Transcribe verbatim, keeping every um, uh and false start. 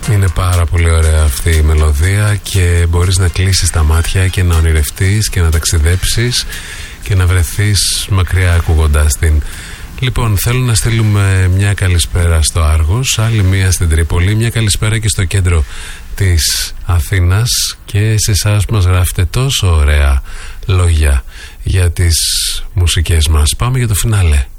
Είναι πάρα πολύ ωραία αυτή η μελωδία και μπορείς να κλείσεις τα μάτια και να ονειρευτείς και να ταξιδέψεις και να βρεθείς μακριά ακούγοντάς την. Λοιπόν, θέλω να στείλουμε μια καλησπέρα στο Άργος, άλλη μια στην Τρίπολη, μια καλησπέρα και στο κέντρο της Αθήνας και σε εσάς που μας γράφετε τόσο ωραία λόγια για τις μουσικές μας. Πάμε για το φινάλε.